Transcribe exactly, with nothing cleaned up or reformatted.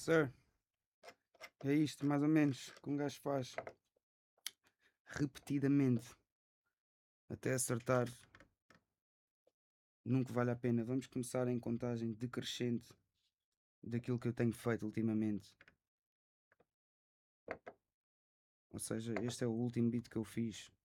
sir. É isto, mais ou menos, que um gajo faz repetidamente até acertar. Nunca vale a pena. Vamos começar em contagem decrescente daquilo que eu tenho feito ultimamente. Ou seja, este é o último beat que eu fiz.